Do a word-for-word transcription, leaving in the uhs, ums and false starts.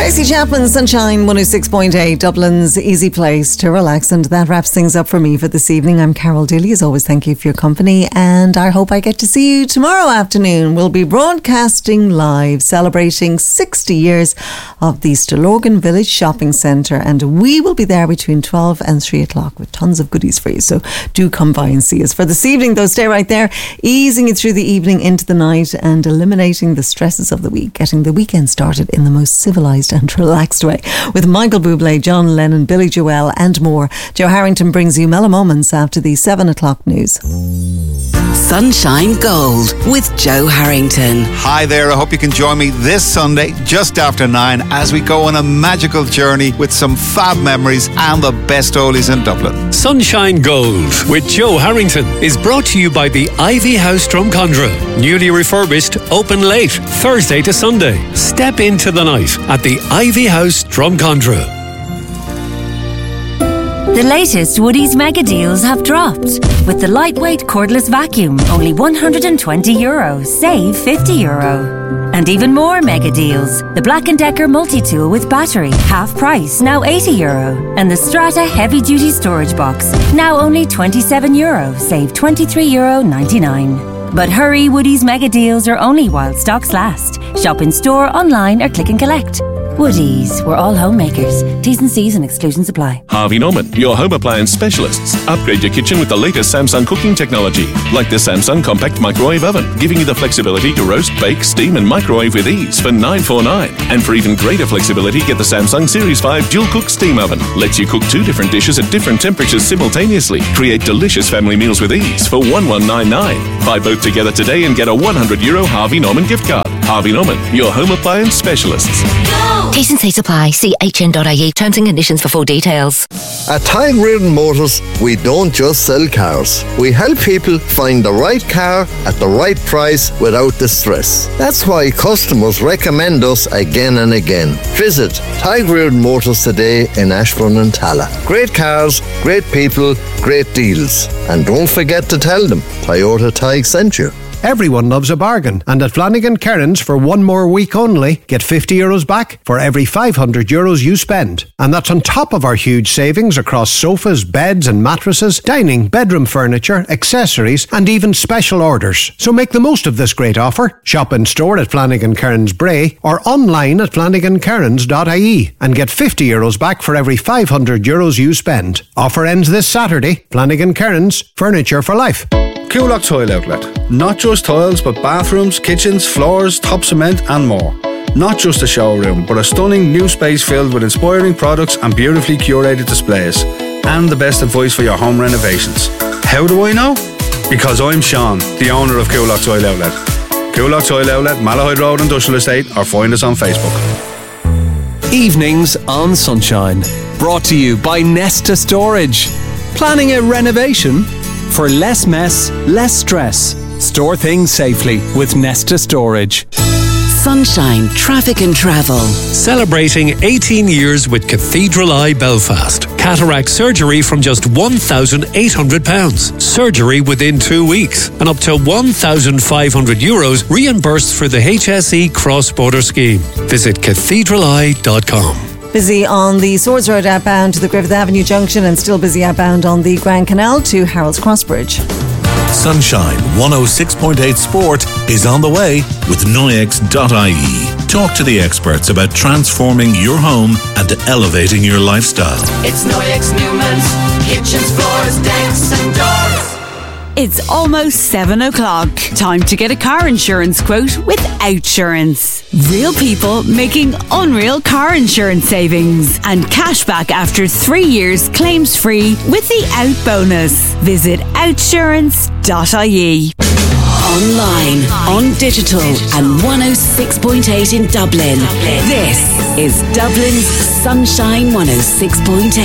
Stacey Chapman, Sunshine one oh six point eight, Dublin's easy place to relax. And that wraps things up for me for this evening. I'm Carol Daly. As always, thank you for your company. And I hope I get to see you tomorrow afternoon. We'll be broadcasting live, celebrating sixty years of the Stillorgan Village Shopping Centre. And we will be there between twelve and three o'clock with tons of goodies for you. So do come by and see us. For this evening, though, stay right there, easing you through the evening into the night and eliminating the stresses of the week, getting the weekend started in the most civilised and relaxed way with Michael Bublé, John Lennon, Billy Joel and more. Joe Harrington brings you Mellow Moments after the seven o'clock news. Sunshine Gold with Joe Harrington. Hi there, I hope you can join me this Sunday just after nine as we go on a magical journey with some fab memories and the best oldies in Dublin. Sunshine Gold with Joe Harrington is brought to you by the Ivy House Drumcondra. Newly refurbished, open late, Thursday to Sunday. Step into the night at the Ivy House Drumcondra. The latest Woodies mega deals have dropped. With the lightweight cordless vacuum, only one hundred twenty euro, save fifty euro. And even more mega deals. The Black and Decker multi-tool with battery, half price, now eighty euro. And the Strata heavy duty storage box, now only twenty-seven euro, save twenty-three euro ninety-nine. But hurry, Woodies mega deals are only while stocks last. Shop in store, online or click and collect. Woodies, we're all homemakers. T's and C's and exclusions apply. Harvey Norman, your home appliance specialists. Upgrade your kitchen with the latest Samsung cooking technology, like the Samsung Compact Microwave Oven, giving you the flexibility to roast, bake, steam and microwave with ease for nine forty-nine. And for even greater flexibility, get the Samsung Series five Dual Cook Steam Oven. Lets you cook two different dishes at different temperatures simultaneously. Create delicious family meals with ease for one thousand one hundred ninety-nine. Buy both together today and get a one hundred euro Harvey Norman gift card. Harvey Norman, your home appliance specialists. T's and C's apply. See H N dot I E. Terms and conditions for full details. At Tide Reardon Motors, we don't just sell cars. We help people find the right car at the right price without the stress. That's why customers recommend us again and again. Visit Tide Reardon Motors today in Ashbourne and Tala. Great cars, great people, great deals. And don't forget to tell them Toyota Tige sent you. Everyone loves a bargain, and at Flanagan Kearns for one more week only, get fifty euros back for every five hundred euros you spend. And that's on top of our huge savings across sofas, beds and mattresses, dining, bedroom furniture, accessories and even special orders. So make the most of this great offer. Shop in store at Flanagan Kearns Bray or online at flanagan kearns dot I E and get fifty euros back for every five hundred euros you spend. Offer ends this Saturday. Flanagan Kearns, furniture for life. Coolock Tile Outlet. Not just tiles, but bathrooms, kitchens, floors, top cement and more. Not just a showroom, but a stunning new space filled with inspiring products and beautifully curated displays. And the best advice for your home renovations. How do I know? Because I'm Sean, the owner of Coolock Tile Outlet. Coolock Tile Outlet, Malahide Road Industrial Estate, or find us on Facebook. Evenings on Sunshine. Brought to you by Nesta Storage. Planning a renovation? For less mess, less stress. Store things safely with Nesta Storage. Sunshine Traffic and Travel. Celebrating eighteen years with Cathedral Eye Belfast. Cataract surgery from just one thousand eight hundred pounds. Surgery within two weeks. And up to one thousand five hundred euros reimbursed for the H S E cross-border scheme. Visit cathedral eye dot com. Busy on the Swords Road outbound to the Griffith Avenue Junction and still busy outbound on the Grand Canal to Harold's Crossbridge. Sunshine one oh six point eight Sport is on the way with Noyex dot I E. Talk to the experts about transforming your home and elevating your lifestyle. It's Noyex Newman's kitchens, floors, decks and doors. It's almost seven o'clock. Time to get a car insurance quote with Outsurance. Real people making unreal car insurance savings and cashback after three years claims free with the Out bonus. Visit outsurance dot I E. Online, on digital and one oh six point eight in Dublin. This is Dublin's Sunshine one oh six point eight.